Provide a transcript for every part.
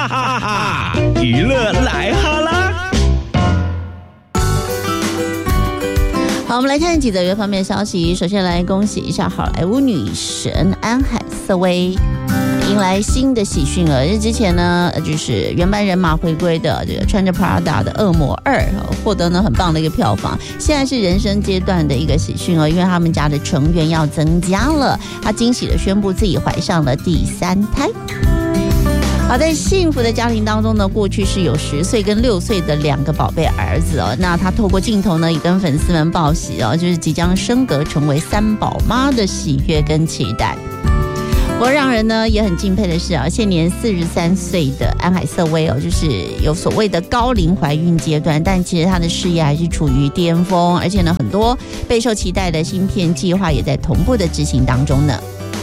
哈哈哈！娱乐来哈啦！ 好，我们来看几则娱乐方面的消息。首先来恭喜一下好莱坞女神安海瑟薇。迎来新的喜讯了。之前呢，就是原班人马回归的这个穿着 Prada 的《恶魔2》，获得呢很棒的一个票房。现在是人生阶段的一个喜讯哦，因为他们家的成员要增加了。她惊喜的宣布自己怀上了第3胎。好，在幸福的家庭当中呢，过去是有10岁跟6岁的2个宝贝儿子哦。那她透过镜头呢，也跟粉丝们报喜哦，就是即将升格成为3宝妈的喜悦跟期待。不过让人呢也很敬佩的是啊，现年43岁的安海瑟薇哦，就是有所谓的高龄怀孕阶段，但其实她的事业还是处于巅峰，而且呢很多备受期待的芯片计划也在同步的执行当中呢。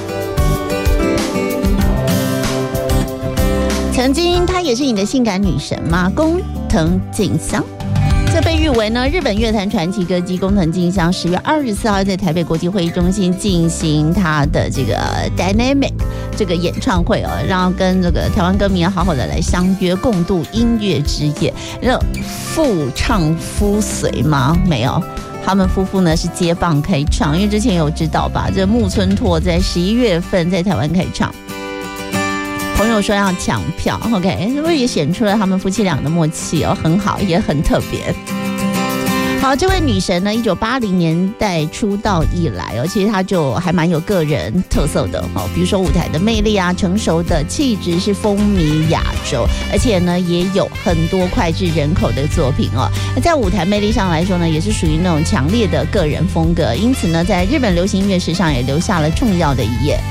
曾经她也是你的性感女神吗？工藤静香。这被誉为呢日本乐坛传奇歌姬工藤静香10月24号在台北国际会议中心进行她的这个 Dynamic 这个演唱会哦，让跟这个台湾歌迷好好的来相约共度音乐之夜。妇唱夫随吗？没有。他们夫妇呢是接棒开唱，因为之前有知道吧，这木村拓在11月份在台湾开唱。朋友说要抢票 ，OK， 是不是也显出了他们夫妻俩的默契哦，很好，也很特别。好，这位女神呢，1980年代出道以来哦，其实她就还蛮有个人特色的哦，比如说舞台的魅力啊，成熟的气质是风靡亚洲，而且呢也有很多脍炙人口的作品哦。在舞台魅力上来说呢，也是属于那种强烈的个人风格，因此呢，在日本流行音乐史上也留下了重要的一页。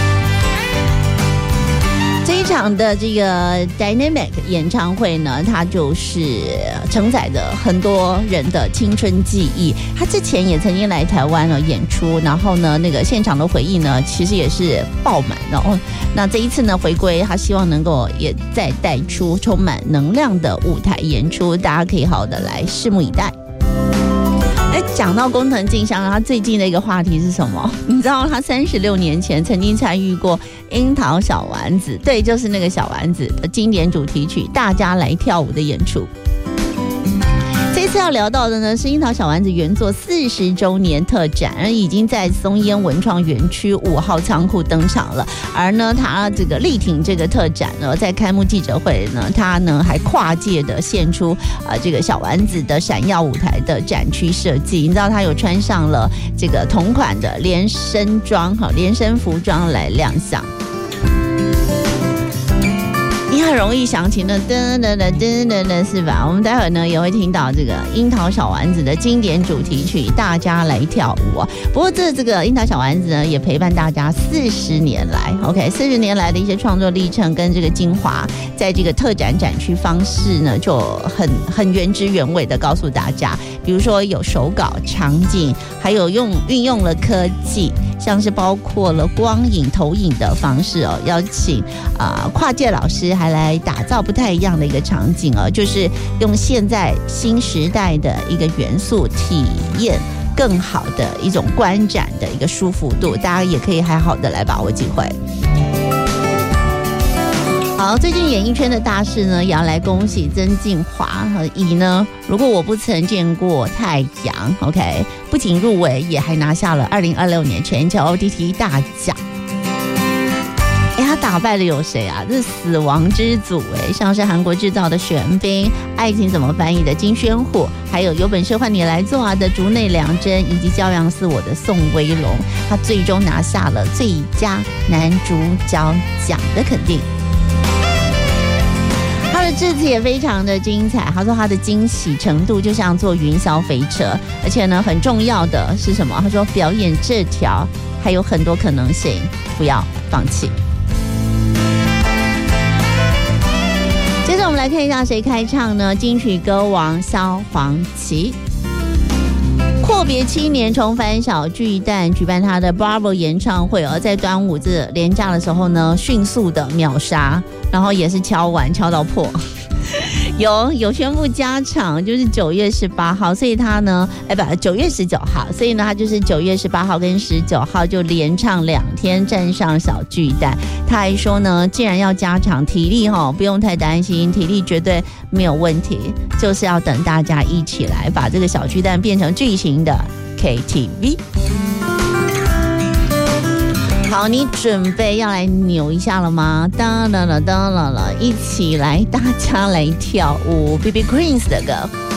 这一场的这个 Dynamic 演唱会呢，它就是承载着很多人的青春记忆。他之前也曾经来台湾演出，然后呢，那个现场的回忆呢，其实也是爆满的哦。那这一次呢，回归他希望能够也再带出充满能量的舞台演出，大家可以好好的来拭目以待。讲到工藤静香，他最近的一个话题是什么？你知道他36年前曾经参与过樱桃小丸子，对，就是那个小丸子的经典主题曲《大家来跳舞》的演出。这次要聊到的呢是樱桃小丸子原作40周年特展，而已经在松烟文创园区5号仓库登场了。而呢，他这个力挺这个特展呢，在开幕记者会呢，他呢还跨界的献出这个小丸子的闪耀舞台的展区设计。你知道他有穿上了这个同款的连身装连身服装来亮相。你很容易想起那噔噔噔噔噔噔，是吧？我们待会呢也会听到这个樱桃小丸子的经典主题曲《大家来跳舞》啊。不过这个樱桃小丸子呢，也陪伴大家40年来 ，OK，40年来的一些创作历程跟这个精华，在这个特展展区方式呢，就很原汁原味的告诉大家。比如说有手稿场景，还有运用了科技，像是包括了光影投影的方式哦，邀请跨界老师还来打造不太一样的一个场景哦，就是用现在新时代的一个元素体验更好的一种观展的一个舒服度，大家也可以好好的来把握机会。好，最近演艺圈的大事呢，也要来恭喜曾敬骅和以呢，如果我不曾见过太阳 ，OK， 不仅入围，也还拿下了2026年全球 OTT 大奖。他打败了有谁啊？这是死亡之组像是韩国制造的玄彬，爱情怎么翻译的金宣虎，还有有本事换你来做的竹内良真，以及骄阳似我的宋威龙。他最终拿下了最佳男主角奖的肯定。他的致辞也非常的精彩，他说他的惊喜程度就像坐云霄飞车，而且呢很重要的是什么？他说表演这条还有很多可能性，不要放弃。接着我们来看一下谁开唱呢？金曲歌王萧煌奇阔别7年重返小巨蛋举办他的 Bravo 演唱会，而在端午这连假的时候呢，迅速的秒杀，然后也是敲完敲到破。 有宣布加场，就是9月18号，所以他呢，9月19号，所以呢他就是9月18号跟19号就连唱2天，站上小巨蛋。他还说呢，既然要加场，体力不用太担心，体力绝对没有问题，就是要等大家一起来把这个小巨蛋变成巨型的 KTV。好，你准备要来扭一下了吗？当啦啦当啦啦，一起来，大家来跳舞 BB Queens 的歌。